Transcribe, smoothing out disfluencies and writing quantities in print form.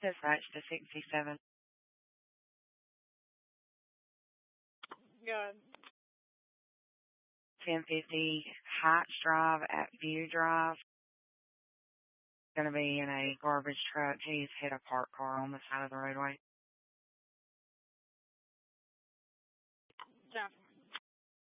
Dispatch to 67. Yeah. 1050 Heights Drive at View Drive. Going to be in a garbage truck. He's hit a parked car on the side of the roadway.